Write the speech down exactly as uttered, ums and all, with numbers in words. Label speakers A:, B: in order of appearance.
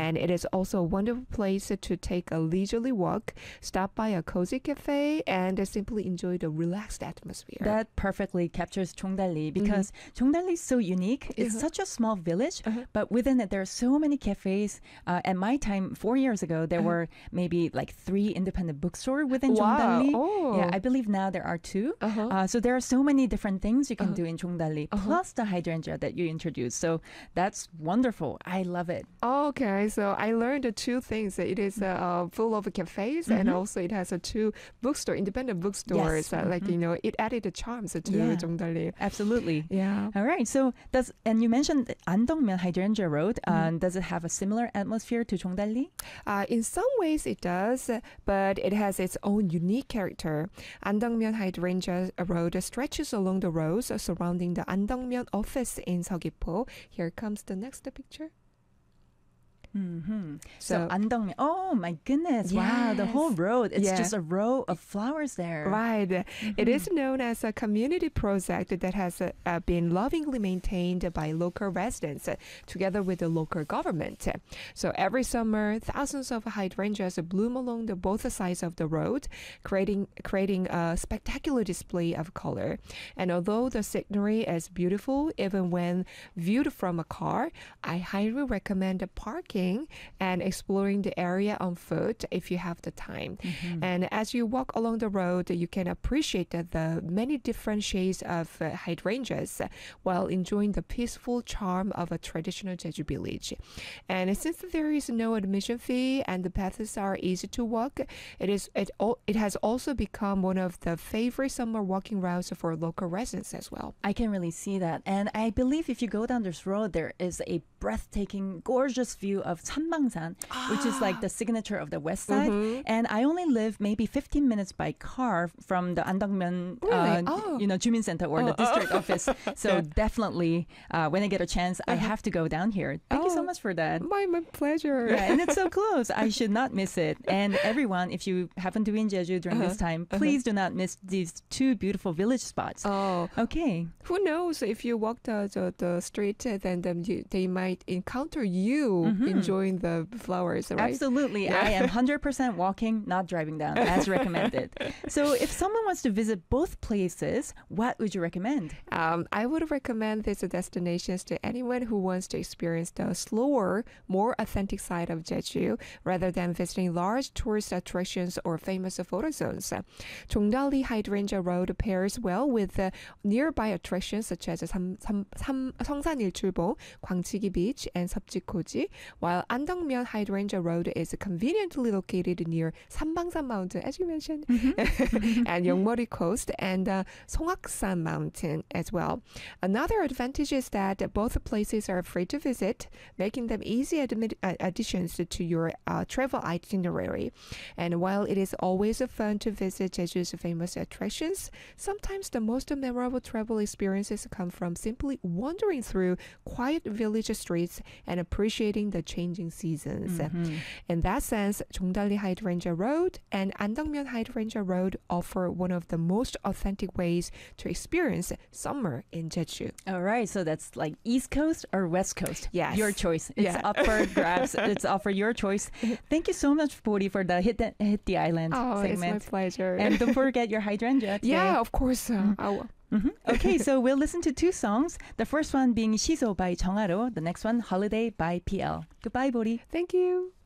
A: And it is also a wonderful place to take a leisurely walk, stop by a cozy cafe, and simply enjoy the relaxed atmosphere.
B: That perfectly captures Cheongdali because mm-hmm. Cheongdali is so unique. It's uh-huh. such a small village, uh-huh. but within it there are so many cafes. Uh, at my time, four years ago, there uh-huh. were maybe like three independent bookstores within
A: wow.
B: Cheongdali.
A: Oh.
B: Yeah, I believe now there are two.
A: Uh-huh.
B: Uh, so there are so many different things you can
A: uh-huh.
B: do in Cheongdali,
A: uh-huh.
B: plus the hydrangea that you introduced. So that's wonderful. I love it.
A: Okay, so I learned uh, two things. It is uh, uh, full of cafes, mm-hmm. and also it has uh, two bookstore, independent bookstores.
B: Yes.
A: Uh,
B: mm-hmm.
A: Like, you know, it added the charms to
B: yeah.
A: Cheongdali.
B: Absolutely.
A: Yeah.
B: All right. So does and you mentioned Andongmyeon Hydrangea Road.
A: Mm-hmm.
B: Uh, does it have a similar atmosphere to Cheongdali?
A: Uh, in some ways it does, but it has its own unique character. Andongmyeon Hydrangea Road stretches along the roads surrounding the Andongmyeon office in Seogwipo. Here comes the next picture.
B: Mm-hmm.
A: So,
B: So, Andongmyeon. Oh my goodness!
A: Yes.
B: Wow, the whole road. It's
A: yeah.
B: just a row of flowers there.
A: Right.
B: Mm-hmm.
A: It is known as a community project that has uh, uh, been lovingly maintained by local residents uh, together with the local government. So every summer, thousands of hydrangeas bloom along the both sides of the road, creating creating a spectacular display of color. And although the scenery is beautiful, even when viewed from a car, I highly recommend parking and exploring the area on foot if you have the time.
B: Mm-hmm.
A: And as you walk along the road, you can appreciate the, the many different shades of uh, hydrangeas while enjoying the peaceful charm of a traditional Jeju village. And since there is no admission fee and the paths are easy to walk, it is it, it has also become one of the favorite summer walking routes for local residents as well.
B: I can really see that. And I believe if you go down this road, there is a breathtaking, gorgeous view of Chanbangsan, ah. which is like the signature of the west side.
A: Mm-hmm.
B: And I only live maybe fifteen minutes by car from the Andongmyeon,
A: really?
B: uh,
A: oh.
B: you know, Jumin Center or
A: oh,
B: the district
A: oh.
B: office. So definitely, uh, when I get a chance, uh-huh. I have to go down here. Thank
A: oh,
B: you so much for that.
A: My, my pleasure.
B: Yeah, and it's so close. I should not miss it. And everyone, if you happen to be in Jeju during
A: uh-huh.
B: this time, please uh-huh. do not miss these two beautiful village spots.
A: Oh,
B: okay.
A: Who knows? If you walk the the, the street, then them, you, they might encounter you mm-hmm. enjoying the flowers, right?
B: Absolutely. Yeah. I am one hundred percent walking, not driving down, as recommended. So if someone wants to visit both places, what would you recommend?
A: Um, I would recommend these destinations to anyone who wants to experience the slower, more authentic side of Jeju rather than visiting large tourist attractions or famous photo zones. Cheongdali Hydrangea Road pairs well with uh, nearby attractions such as Sam, Sam, Sam, 성산일출봉, Gwangchigi Beach, and Seopji-Goji, while Andongmyeon Hydrangea Road is conveniently located near Sambangsan Mountain, as you mentioned, mm-hmm. and Yeongmori Coast and uh, Songaksan Mountain as well. Another advantage is that both places are free to visit, making them easy admi- uh, additions to your uh, travel itinerary. And while it is always fun to visit Jeju's famous attractions, sometimes the most memorable travel experiences come from simply wandering through quiet village streets and appreciating the changing seasons.
B: Mm-hmm.
A: In that sense, Cheongdali Hydrangea Road and Andongmyeon Hydrangea Road offer one of the most authentic ways to experience summer in Jeju.
B: All right, so that's like East Coast or West Coast?
A: Yes.
B: Your choice. It's
A: yeah.
B: up for grabs. It's up for your choice. Thank you so much, Puri, for the Hit the, Hit the Island
A: oh,
B: segment.
A: It's my pleasure.
B: And don't forget your hydrangea today.
A: Yeah, of course. Uh,
B: mm-hmm.
A: I will.
B: Mm-hmm. Okay, so we'll listen to two songs. The first one being Shiso by Jeongharu. The next one, Holiday by P L. Goodbye, Puri.
A: Thank you.